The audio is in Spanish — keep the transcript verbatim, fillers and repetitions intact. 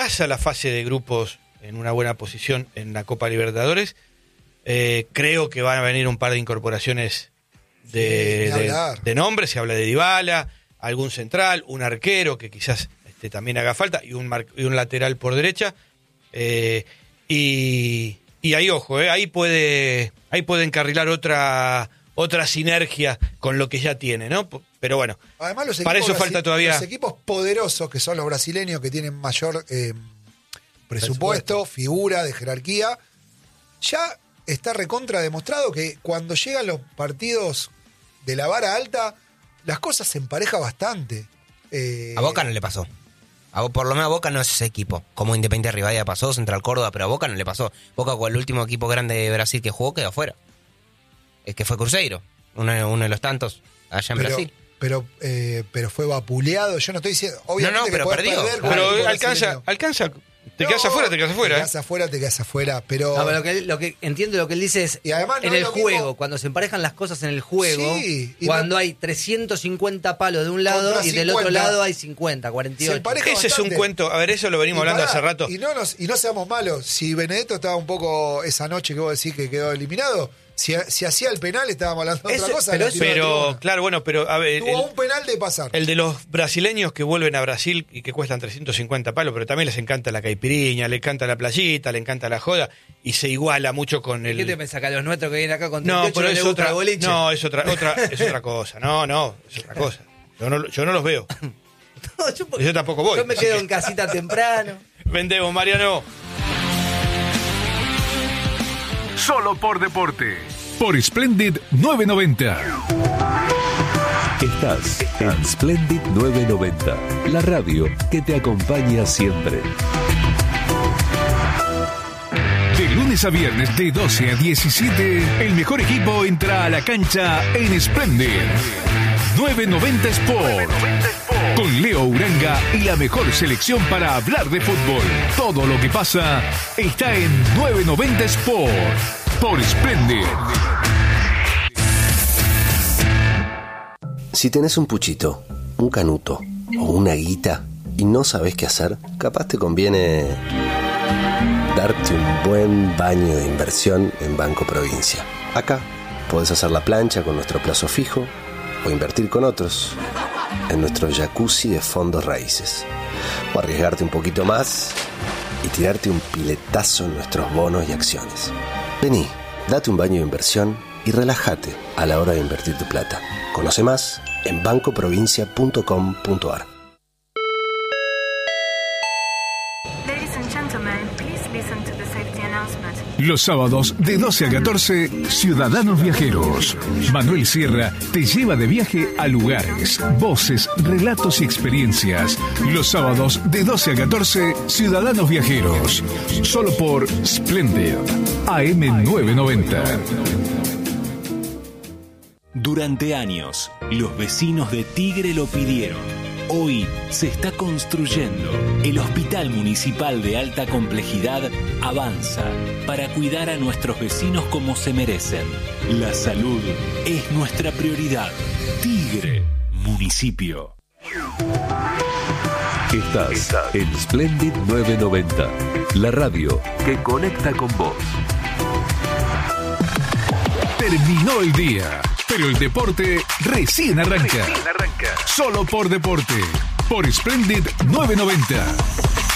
pasa la fase de grupos en una buena posición en la Copa Libertadores, eh, creo que van a venir un par de incorporaciones de, sí, de, de nombres. Se habla de Dybala, algún central, un arquero que quizás este, también haga falta, y un, mar, y un lateral por derecha. Eh, y, y ahí, ojo, eh, ahí puede ahí puede encarrilar otra... otra sinergia con lo que ya tiene, ¿no? Pero bueno, además, los para eso falta todavía... Los equipos poderosos, que son los brasileños, que tienen mayor eh, presupuesto, presupuesto, figura de jerarquía, ya está recontra demostrado que cuando llegan los partidos de la vara alta, las cosas se emparejan bastante. Eh, a Boca no le pasó. A, por lo menos a Boca no es ese equipo. Como Independiente Rivadavia pasó, Central Córdoba, pero a Boca no le pasó. Boca, con el último equipo grande de Brasil que jugó, quedó afuera. Es que fue Cruzeiro, uno, uno de los tantos allá en pero, Brasil. Pero eh, pero fue vapuleado. Yo no estoy diciendo, obviamente, no, no, pero que perdió. perder, pero alcanza, alcanza, te no, quedas afuera, te quedas afuera. Te quedas ¿eh? afuera, te quedas afuera, pero... No, pero lo que, lo que entiendo lo que él dice es, y además, en no el es lo juego, mismo... cuando se emparejan las cosas en el juego, sí, cuando no... hay trescientos cincuenta palos de un lado Contra y del cincuenta. otro lado hay cincuenta, cuarenta y ocho. Ese Ese es un cuento, a ver, eso lo venimos y hablando pará, hace rato. Y no, nos, y no seamos malos, si Benedetto estaba un poco esa noche que vos decís que quedó eliminado... Si, si hacía el penal, estábamos hablando de Ese, otra cosa. pero, la tiró la Pero, tribuna. claro, bueno, pero a ver... Tuvo el, un penal de pasar. el de los brasileños que vuelven a Brasil y que cuestan trescientos cincuenta palos, pero también les encanta la caipiriña, les encanta la playita, les encanta la joda, y se iguala mucho con el... ¿Qué te pensás, que a los nuestros que vienen acá con No, treinta y ocho pero no es les gusta otra, el boliche? no, es otra, otra, es otra cosa. No, no, es otra cosa. Yo no, yo no los veo. No, yo, Yo tampoco voy. Yo me así quedo que- en casita temprano. Vendemos, Mariano. Solo por deporte. Por Splendid novecientos noventa. Estás en Splendid novecientos noventa, la radio que te acompaña siempre. De lunes a viernes de doce a diecisiete, el mejor equipo entra a la cancha en Splendid novecientos noventa Sport. Con Leo Uranga y la mejor selección para hablar de fútbol. Todo lo que pasa está en novecientos noventa Sport. Por Splendid. Si tenés un puchito, un canuto o una guita y no sabés qué hacer, capaz te conviene darte un buen baño de inversión en Banco Provincia. Acá podés hacer la plancha con nuestro plazo fijo o invertir con otros en nuestro jacuzzi de fondos raíces. O arriesgarte un poquito más y tirarte un piletazo en nuestros bonos y acciones. Vení, date un baño de inversión y relájate a la hora de invertir tu plata. Conoce más en banco provincia punto com punto a r. Ladies and gentlemen, please listen to the safety announcement. Los sábados de doce a catorce, Ciudadanos Viajeros. Manuel Sierra te lleva de viaje a lugares, voces, relatos y experiencias. Los sábados de doce a catorce, Ciudadanos Viajeros. Solo por Splendid A M novecientos noventa. Durante años, los vecinos de Tigre lo pidieron. Hoy se está construyendo. El Hospital Municipal de Alta Complejidad avanza para cuidar a nuestros vecinos como se merecen. La salud es nuestra prioridad. Tigre, municipio. Estás en Splendid novecientos noventa, la radio que conecta con vos. Terminó el día, pero el deporte recién arranca. Recién arranca. Solo por deporte. Por Splendid novecientos noventa.